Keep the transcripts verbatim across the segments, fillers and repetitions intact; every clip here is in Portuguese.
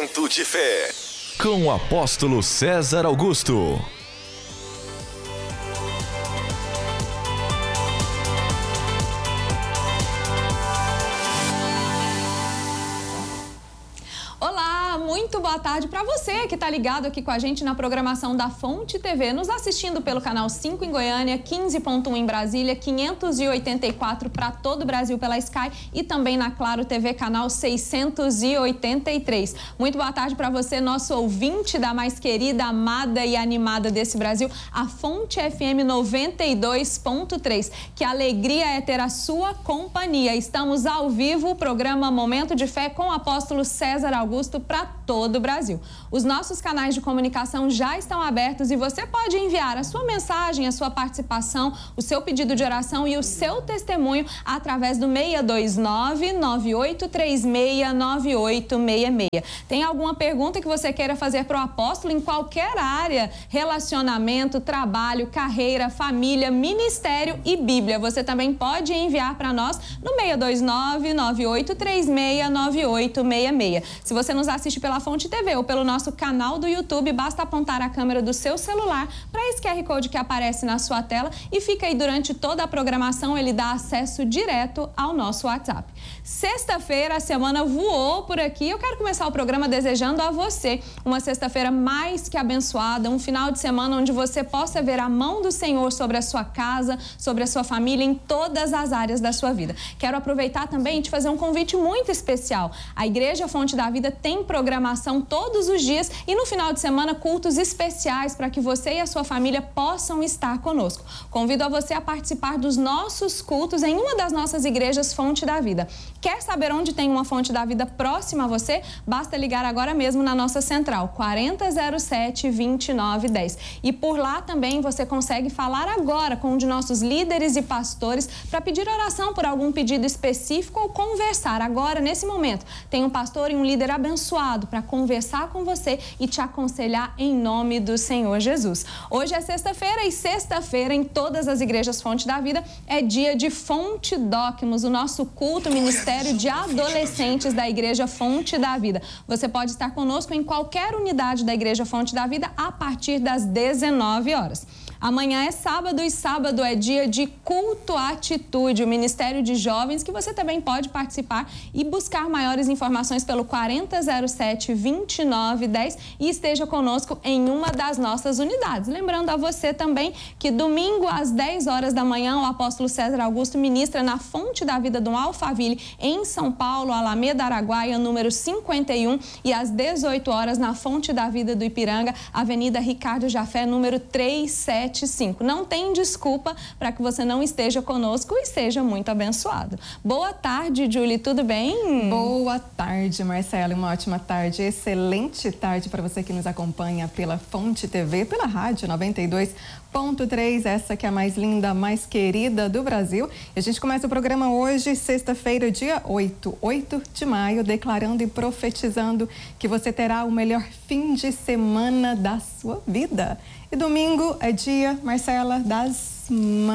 Momento de Fé, com o apóstolo César Augusto. Olá, muito boa tarde para você que está ligado aqui com a gente na programação da Fonte T V, nos assistindo pelo canal cinco em Goiânia, quinze ponto um em Brasília, quinhentos e oitenta e quatro para todo o Brasil pela Sky e também na Claro T V, canal seiscentos e oitenta e três. Muito boa tarde para você, nosso ouvinte da mais querida, amada e animada desse Brasil, a Fonte F M noventa e dois ponto três. Que alegria é ter a sua companhia. Estamos ao vivo, o programa Momento de Fé com o apóstolo César Augusto para todo o Brasil. Os nossos canais de comunicação já estão abertos e você pode enviar a sua mensagem, a sua participação, o seu pedido de oração e o seu testemunho através do seis dois nove, nove oito três seis, nove oito seis seis. Tem alguma pergunta que você queira fazer para o apóstolo em qualquer área, relacionamento, trabalho, carreira, família, ministério e Bíblia? Você também pode enviar para nós no seis dois nove, nove oito três seis, nove oito seis seis. Se você nos assiste pela Fonte T V ou pelo nosso canal do YouTube, basta apontar a câmera do seu celular para esse Q R Code que aparece na sua tela e fica aí durante toda a programação, ele dá acesso direto ao nosso WhatsApp. Sexta-feira, a semana voou por aqui. Eu quero começar o programa desejando a você uma sexta-feira mais que abençoada, um final de semana onde você possa ver a mão do Senhor sobre a sua casa, sobre a sua família, em todas as áreas da sua vida. Quero aproveitar também e te fazer um convite muito especial. A Igreja Fonte da Vida tem programação todos os dias e no final de semana cultos especiais para que você e a sua família possam estar conosco. Convido a você a participar dos nossos cultos em uma das nossas igrejas Fonte da Vida. Quer saber onde tem uma Fonte da Vida próxima a você? Basta ligar agora mesmo na nossa central, quarenta zero sete, vinte e nove dez. E por lá também você consegue falar agora com um de nossos líderes e pastores para pedir oração por algum pedido específico ou conversar agora, nesse momento. Tem um pastor e um líder abençoado para conversar com você e te aconselhar em nome do Senhor Jesus. Hoje é sexta-feira e sexta-feira em todas as igrejas Fonte da Vida é dia de Fonte Docmos, o nosso culto ministério de adolescentes da Igreja Fonte da Vida. Você pode estar conosco em qualquer unidade da Igreja Fonte da Vida a partir das dezenove horas. Amanhã é sábado e sábado é dia de Culto Atitude, o Ministério de Jovens, que você também pode participar e buscar maiores informações pelo quarenta zero sete, vinte e nove dez e esteja conosco em uma das nossas unidades. Lembrando a você também que domingo às dez horas da manhã o apóstolo César Augusto ministra na Fonte da Vida do Alphaville, em São Paulo, Alameda Araguaia, número cinquenta e um, e às dezoito horas na Fonte da Vida do Ipiranga, Avenida Ricardo Jafé, número trezentos e setenta e cinco. Não tem desculpa para que você não esteja conosco e seja muito abençoado. Boa tarde, Julie, tudo bem? Boa tarde, Marcela, uma ótima tarde, excelente tarde para você que nos acompanha pela Fonte T V, pela rádio noventa e dois ponto três, essa que é a mais linda, mais querida do Brasil. E a gente começa o programa hoje, sexta-feira, dia oito, oito de maio, declarando e profetizando que você terá o melhor fim de semana da sua vida. E domingo é dia, Marcela, das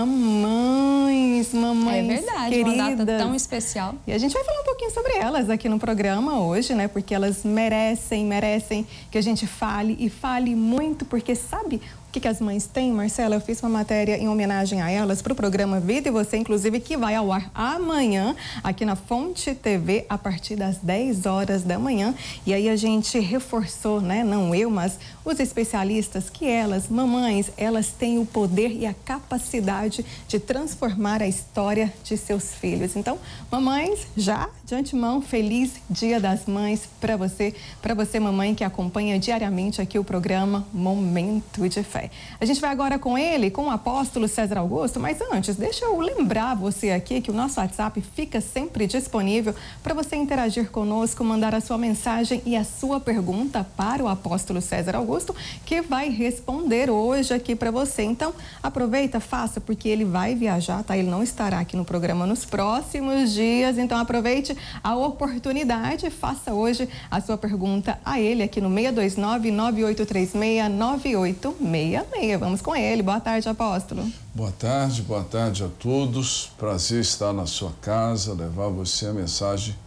mamães, mamães É verdade, queridas. Uma data tão especial. E a gente vai falar um pouquinho sobre elas aqui no programa hoje, né? Porque elas merecem, merecem que a gente fale e fale muito, porque sabe o que, que as mães têm, Marcela? Eu fiz uma matéria em homenagem a elas para o programa Vida e Você, inclusive, que vai ao ar amanhã aqui na Fonte T V a partir das dez horas da manhã. E aí a gente reforçou, né? Não eu, mas os especialistas, que elas, mamães, elas têm o poder e a capacidade de transformar a história de seus filhos. Então, mamães, já de antemão, feliz Dia das Mães para você, para você, mamãe, que acompanha diariamente aqui o programa Momento de Fé. A gente vai agora com ele, com o apóstolo César Augusto, mas antes, deixa eu lembrar você aqui que o nosso WhatsApp fica sempre disponível para você interagir conosco, mandar a sua mensagem e a sua pergunta para o apóstolo César Augusto, que vai responder hoje aqui para você. Então, aproveita, faça, porque ele vai viajar, tá? Ele não estará aqui no programa nos próximos dias, então aproveite a oportunidade, faça hoje a sua pergunta a ele aqui no seis dois nove, nove oito três seis, nove oito seis seis. Vamos com ele. Boa tarde, apóstolo. Boa tarde, boa tarde a todos. Prazer estar na sua casa, levar a você a mensagem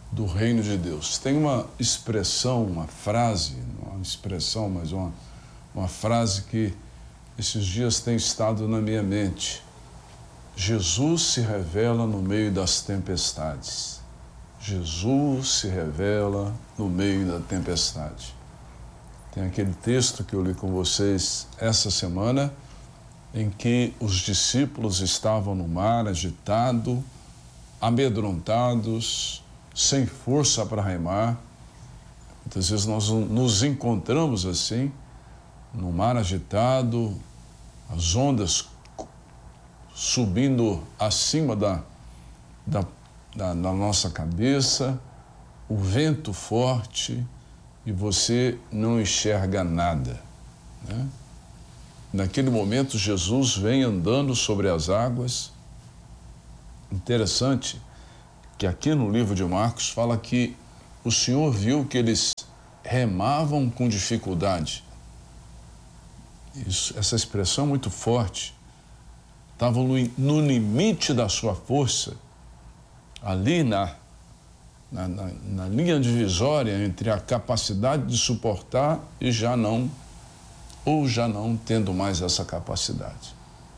do reino de Deus. Tem uma expressão, uma frase, não uma expressão, mas uma, uma frase que esses dias tem estado na minha mente. Jesus se revela no meio das tempestades. Jesus se revela no meio da tempestade. Tem aquele texto que eu li com vocês essa semana, em que os discípulos estavam no mar agitado, amedrontados, sem força para remar. Muitas vezes nós nos encontramos assim, no mar agitado, as ondas subindo acima da, da, da, da nossa cabeça, o vento forte, e você não enxerga nada, né? Naquele momento, Jesus vem andando sobre as águas. Interessante que aqui no livro de Marcos fala que o Senhor viu que eles remavam com dificuldade. Isso, essa expressão é muito forte. Estavam no, no limite da sua força, ali na, na, na, na linha divisória entre a capacidade de suportar e já não, ou já não tendo mais essa capacidade.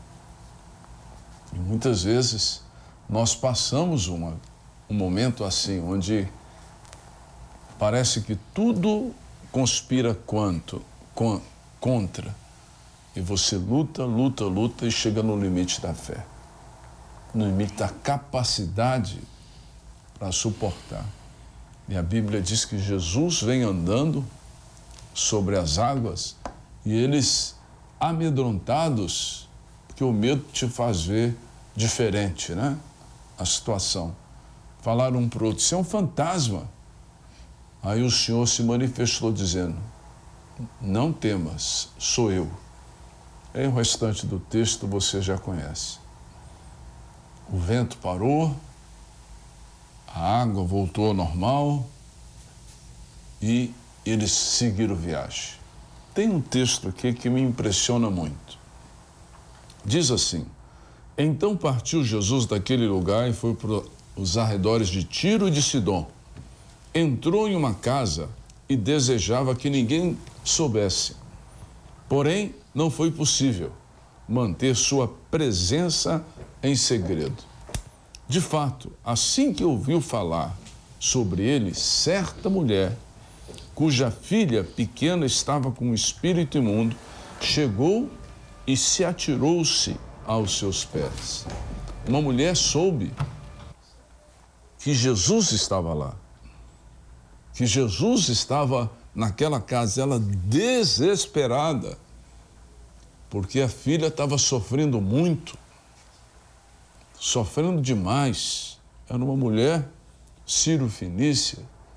E muitas vezes nós passamos uma, um momento assim, onde parece que tudo conspira quanto, con, contra. E você luta, luta, luta e chega no limite da fé. No limite da capacidade para suportar. E a Bíblia diz que Jesus vem andando sobre as águas e eles amedrontados, porque o medo te faz ver diferente, né? A situação. Falaram um para o outro, isso é um fantasma. Aí o Senhor se manifestou dizendo, não temas, sou eu. E o restante do texto você já conhece. O vento parou, a água voltou ao normal e eles seguiram viagem. Tem um texto aqui que me impressiona muito. Diz assim, então partiu Jesus daquele lugar e foi para os arredores de Tiro e de Sidom. Entrou em uma casa e desejava que ninguém soubesse. Porém, não foi possível manter sua presença em segredo. De fato, assim que ouviu falar sobre ele, certa mulher, cuja filha pequena estava com um espírito imundo, chegou e se atirou-se aos seus pés. Uma mulher soube que Jesus estava lá, que Jesus estava naquela casa, ela desesperada, porque a filha estava sofrendo muito, sofrendo demais. Era uma mulher sírio-fenícia.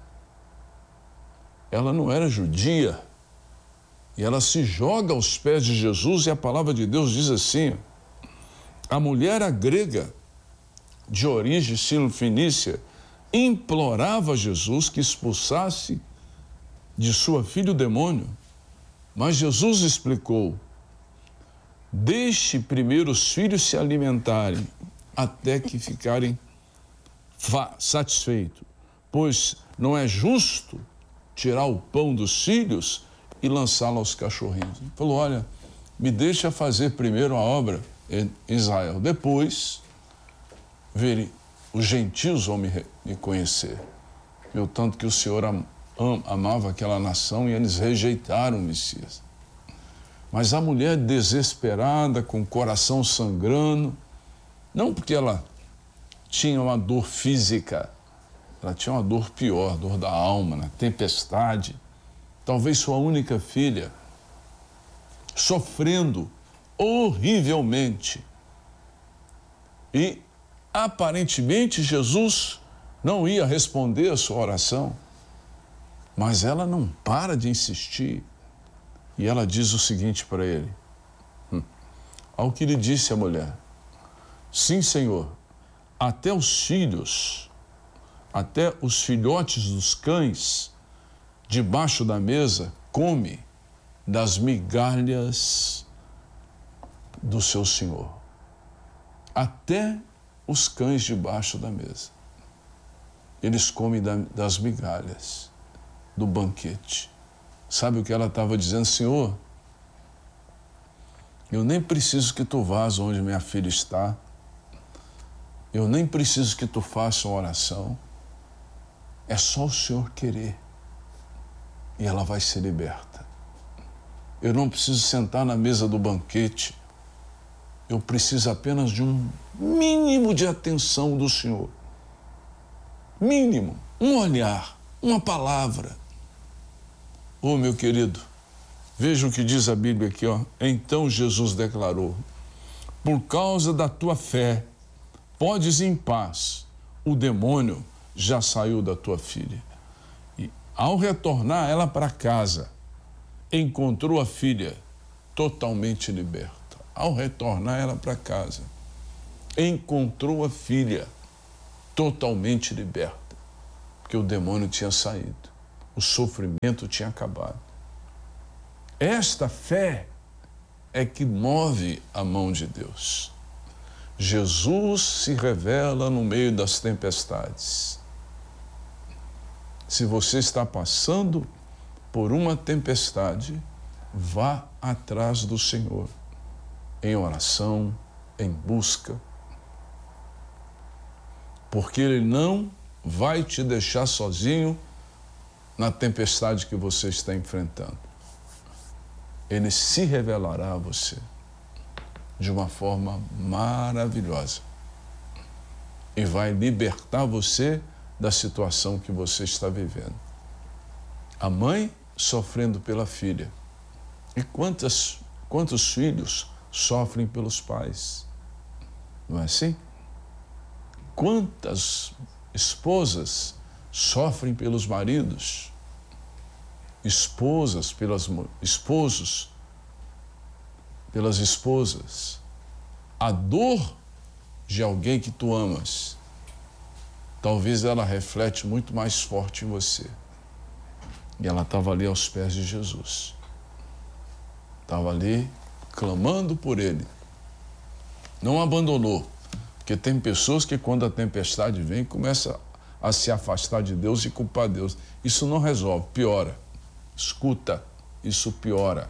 Ela não era judia. E ela se joga aos pés de Jesus e a palavra de Deus diz assim, a mulher a grega, de origem sírio-fenícia, implorava a Jesus que expulsasse de sua filha o demônio. Mas Jesus explicou, deixe primeiro os filhos se alimentarem até que ficarem satisfeitos, pois não é justo tirar o pão dos filhos e lançá-lo aos cachorrinhos. Ele falou, olha, me deixa fazer primeiro a obra em Israel, depois verem, os gentios vão me, me conhecer. Meu tanto que o Senhor am, am, amava aquela nação e eles rejeitaram o Messias. Mas a mulher desesperada, com o coração sangrando, não porque ela tinha uma dor física, ela tinha uma dor pior, dor da alma, na tempestade. Talvez sua única filha, sofrendo horrivelmente. E, aparentemente, Jesus não ia responder a sua oração, mas ela não para de insistir. E ela diz o seguinte para ele, hum, ao que lhe disse a mulher, sim, Senhor, até os filhos, até os filhotes dos cães, debaixo da mesa, come das migalhas do seu Senhor. Até os cães debaixo da mesa. eles comem das migalhas do banquete. Sabe o que ela estava dizendo? Senhor, eu nem preciso que tu vás onde minha filha está. Eu nem preciso que tu faça uma oração. É só o Senhor querer. E ela vai ser liberta. Eu não preciso sentar na mesa do banquete. Eu preciso apenas de um mínimo de atenção do Senhor. Mínimo. Um olhar, uma palavra. Oh, meu querido, veja o que diz a Bíblia aqui, ó. Então Jesus declarou: por causa da tua fé, podes ir em paz. O demônio já saiu da tua filha. E ao retornar ela para casa, encontrou a filha totalmente liberta. Ao retornar ela para casa, encontrou a filha totalmente liberta, porque o demônio tinha saído, o sofrimento tinha acabado. Esta fé é que move a mão de Deus. Jesus se revela no meio das tempestades. Se você está passando por uma tempestade, vá atrás do Senhor, em oração, em busca, porque Ele não vai te deixar sozinho na tempestade que você está enfrentando. Ele se revelará a você de uma forma maravilhosa e vai libertar você da situação que você está vivendo. A mãe sofrendo pela filha. E quantas, quantos filhos sofrem pelos pais? Não é assim? Quantas esposas sofrem pelos maridos? Esposas pelas esposos, pelas esposas. A dor de alguém que tu amas, talvez ela reflete muito mais forte em você. E ela estava ali aos pés de Jesus. Estava ali clamando por Ele. Não abandonou. Porque tem pessoas que quando a tempestade vem, começa a se afastar de Deus e culpar Deus. Isso não resolve, piora. Escuta, isso piora.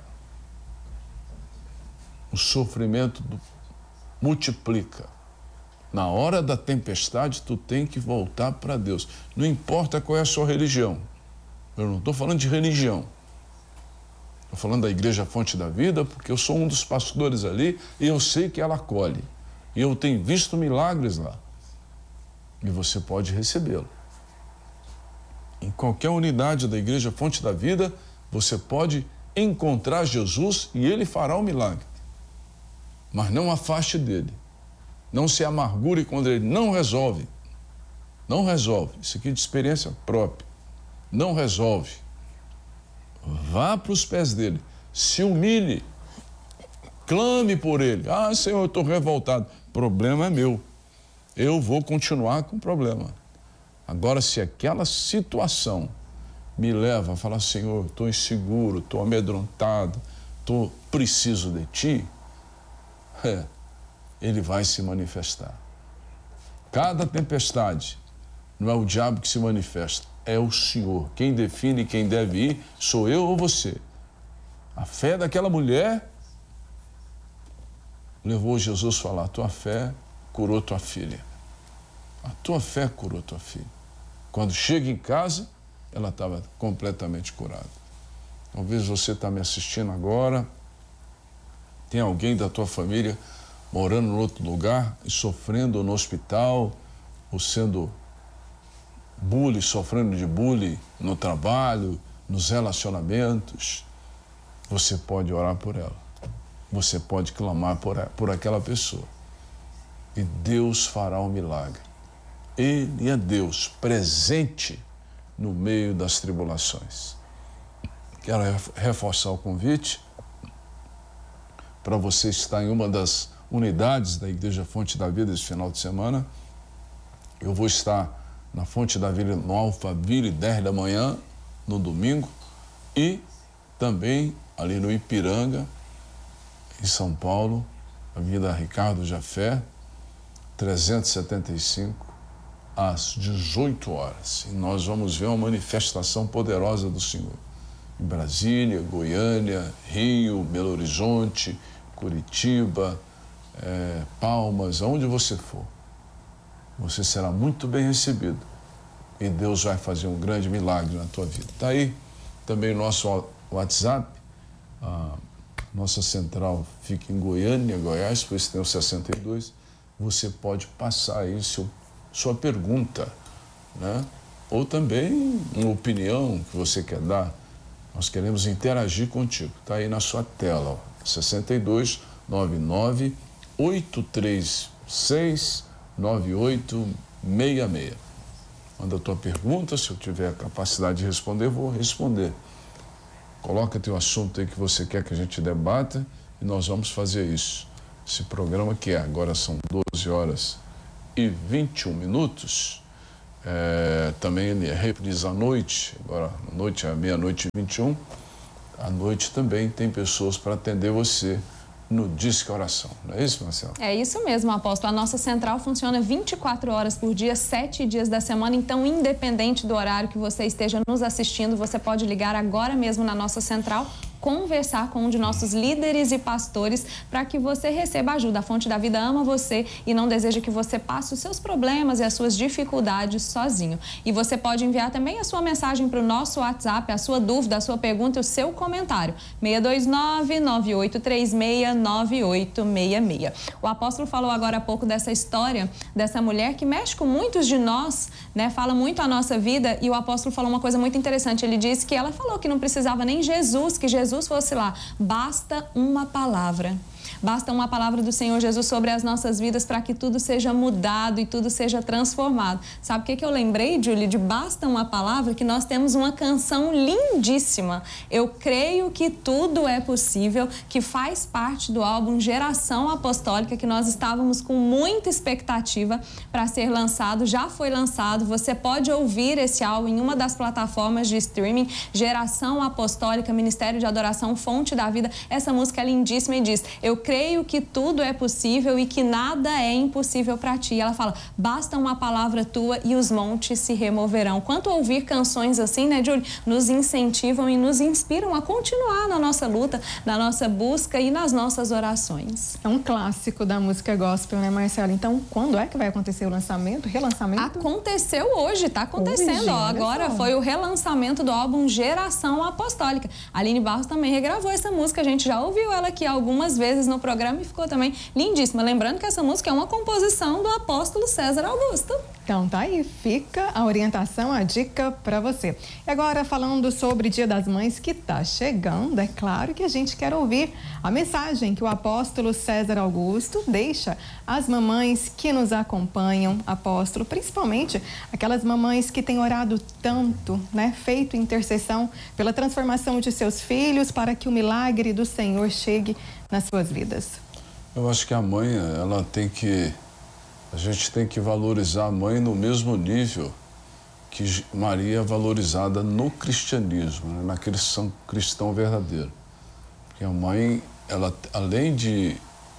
O sofrimento multiplica. Na hora da tempestade, tu tem que voltar para Deus. Não importa qual é a sua religião. Eu não estou falando de religião. Estou falando da Igreja Fonte da Vida, porque eu sou um dos pastores ali e eu sei que ela acolhe. E eu tenho visto milagres lá. E você pode recebê-lo. Em qualquer unidade da Igreja Fonte da Vida, você pode encontrar Jesus e Ele fará o milagre. Mas não afaste dele. Não se amargure quando ele não resolve. Não resolve. Isso aqui é de experiência própria. Não resolve. Vá para os pés dele. Se humilhe. Clame por ele. Ah, Senhor, eu estou revoltado. O problema é meu. Eu vou continuar com o problema. Agora, se aquela situação me leva a falar, Senhor, estou inseguro, estou amedrontado, estou preciso de Ti, é, Ele vai se manifestar. Cada tempestade não é o diabo que se manifesta, é o Senhor. Quem define quem deve ir sou eu ou você. A fé daquela mulher levou Jesus a falar, a tua fé curou tua filha. A tua fé curou tua filha. Quando chega em casa, ela estava completamente curada. Talvez você está me assistindo agora, tem alguém da tua família morando em outro lugar e sofrendo no hospital, ou sendo bullying, sofrendo de bullying no trabalho, nos relacionamentos. Você pode orar por ela. Você pode clamar por, por aquela pessoa. E Deus fará um milagre. Ele é Deus presente no meio das tribulações. Quero reforçar o convite para você estar em uma das unidades da Igreja Fonte da Vida esse final de semana. Eu vou estar na Fonte da Vida no Alphaville, dez da manhã, no domingo, e também ali no Ipiranga, em São Paulo, Avenida Ricardo Jafé, trezentos e setenta e cinco, às dezoito horas. E nós vamos ver uma manifestação poderosa do Senhor. Em Brasília, Goiânia, Rio, Belo Horizonte, Curitiba, é, Palmas, aonde você for. Você será muito bem recebido. E Deus vai fazer um grande milagre na tua vida. Está aí também o nosso WhatsApp. A nossa central fica em Goiânia, Goiás, por isso tem o sessenta e dois. Você pode passar aí seu, sua pergunta, né? Ou também uma opinião que você quer dar. Nós queremos interagir contigo. Está aí na sua tela, ó, sessenta e dois, nove nove, oito três seis, nove oito seis seis. Manda a tua pergunta, se eu tiver a capacidade de responder, vou responder. Coloca teu assunto aí que você quer que a gente debata e nós vamos fazer isso. Esse programa que é, agora são doze horas e vinte e um minutos, é, também ele é reprise à noite, agora à noite é meia-noite e vinte e um, à noite também tem pessoas para atender você no Disque Oração. Não é isso, Marcelo? É isso mesmo, apóstolo. A nossa central funciona vinte e quatro horas por dia, sete dias da semana. Então, independente do horário que você esteja nos assistindo, você pode ligar agora mesmo na nossa central, conversar com um de nossos líderes e pastores para que você receba ajuda. A Fonte da Vida ama você e não deseja que você passe os seus problemas e as suas dificuldades sozinho. E você pode enviar também a sua mensagem para o nosso WhatsApp, a sua dúvida, a sua pergunta e o seu comentário. seis dois nove, nove oito três seis, nove oito seis seis. O apóstolo falou agora há pouco dessa história, dessa mulher que mexe com muitos de nós, né? Fala muito a nossa vida, e o apóstolo falou uma coisa muito interessante. Ele disse que ela falou que não precisava nem Jesus, que Jesus fosse lá, basta uma palavra. Basta uma palavra do Senhor Jesus sobre as nossas vidas para que tudo seja mudado e tudo seja transformado. Sabe o que, que eu lembrei, Julie, de Basta uma Palavra? Que nós temos uma canção lindíssima. Eu creio que tudo é possível, que faz parte do álbum Geração Apostólica, que nós estávamos com muita expectativa para ser lançado. Já foi lançado. Você pode ouvir esse álbum em uma das plataformas de streaming, Geração Apostólica, Ministério de Adoração, Fonte da Vida. Essa música é lindíssima e diz: eu creio que tudo é possível e que nada é impossível para ti. Ela fala: basta uma palavra tua e os montes se removerão. Quanto ouvir canções assim, né, Júlia, nos incentivam e nos inspiram a continuar na nossa luta, na nossa busca e nas nossas orações. É um clássico da música gospel, né, Marcela? Então, quando é que vai acontecer o lançamento, relançamento? Aconteceu hoje, tá acontecendo. Hoje, ó, agora foi o relançamento do álbum Geração Apostólica. A Aline Barros também regravou essa música, a gente já ouviu ela aqui algumas vezes no programa e ficou também lindíssima. Lembrando que essa música é uma composição do apóstolo César Augusto. Então tá aí, fica a orientação, a dica para você. E agora, falando sobre Dia das Mães que tá chegando, é claro que a gente quer ouvir a mensagem que o apóstolo César Augusto deixa às mamães que nos acompanham, apóstolo, principalmente aquelas mamães que têm orado tanto, né, feito intercessão pela transformação de seus filhos para que o milagre do Senhor chegue nas suas vidas. Eu acho que a mãe, ela tem que... A gente tem que valorizar a mãe no mesmo nível que Maria é valorizada no cristianismo, né? Na cristão, cristão verdadeiro. Porque a mãe, ela, além de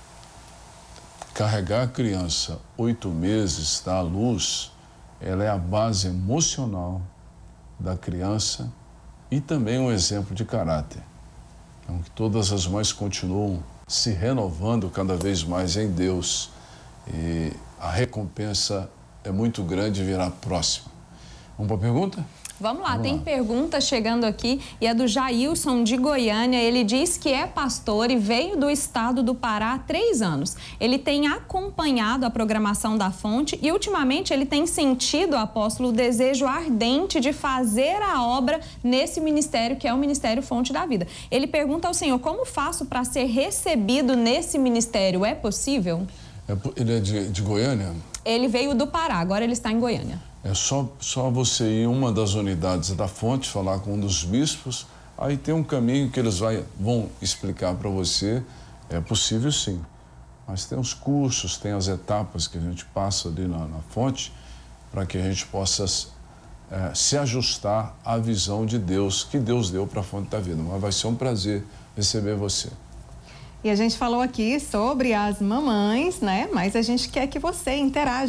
carregar a criança oito meses, dar à luz, ela é a base emocional da criança e também um exemplo de caráter. Então, que todas as mães continuam se renovando cada vez mais em Deus. E a recompensa é muito grande e virá próxima. Vamos para a pergunta? Vamos lá, Vamos tem lá. pergunta chegando aqui e é do Jailson de Goiânia. Ele diz que é pastor e veio do estado do Pará há três anos. Ele tem acompanhado a programação da Fonte e ultimamente ele tem sentido, apóstolo, o desejo ardente de fazer a obra nesse ministério que é o Ministério Fonte da Vida. Ele pergunta ao Senhor: como faço para ser recebido nesse ministério? É possível? É, ele é de, de Goiânia? Ele veio do Pará, agora ele está em Goiânia. É só, só você ir em uma das unidades da Fonte, falar com um dos bispos, aí tem um caminho que eles vai, vão explicar para você. É possível sim, mas tem os cursos, tem as etapas que a gente passa ali na, na Fonte para que a gente possa é, se ajustar à visão de Deus, que Deus deu para a Fonte da Vida. Mas vai ser um prazer receber você. E a gente falou aqui sobre as mamães, né? Mas a gente quer que você interaja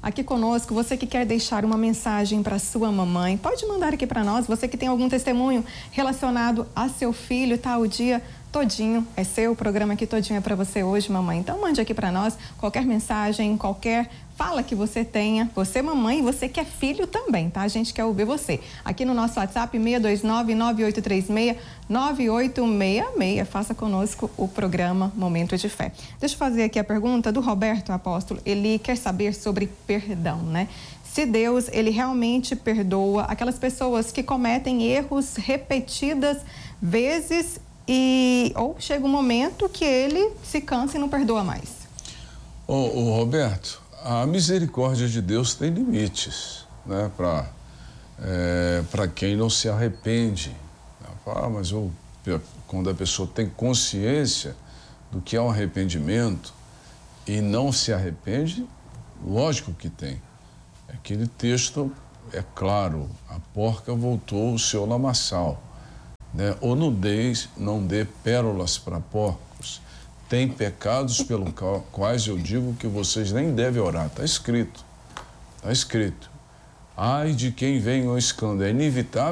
aqui conosco, você que quer deixar uma mensagem para sua mamãe, pode mandar aqui para nós. Você que tem algum testemunho relacionado a seu filho, tá? O dia todinho é seu, o programa aqui todinho é para você hoje, mamãe. Então mande aqui para nós qualquer mensagem, qualquer fala que você tenha, você mamãe e você que é filho também, tá? A gente quer ouvir você. Aqui no nosso WhatsApp, seis dois nove, nove oito três seis, nove oito seis seis. Faça conosco o programa Momento de Fé. Deixa eu fazer aqui a pergunta do Roberto Apóstolo. Ele quer saber sobre perdão, né? Se Deus, ele realmente perdoa aquelas pessoas que cometem erros repetidas vezes e ou chega um momento que ele se cansa e não perdoa mais. Ô, ô Roberto, a misericórdia de Deus tem limites, né? Para é, para quem não se arrepende. Ah, mas eu, quando a pessoa tem consciência do que é um arrependimento e não se arrepende, lógico que tem. Aquele texto é claro, a porca voltou o seu lamaçal. Né? Ou não dê, não dê pérolas para porcos. Tem pecados pelos quais eu digo que vocês nem devem orar. Está escrito. Está escrito. Ai de quem vem o escândalo. É inevitável